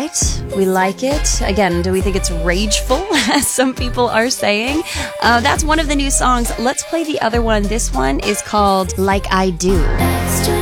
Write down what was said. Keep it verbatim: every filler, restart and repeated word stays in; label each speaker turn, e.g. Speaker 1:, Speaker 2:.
Speaker 1: right. We like it. Again, do we think it's rageful, as some people are saying? Uh, that's one of the new songs. Let's play the other one. This one is called Like I Do.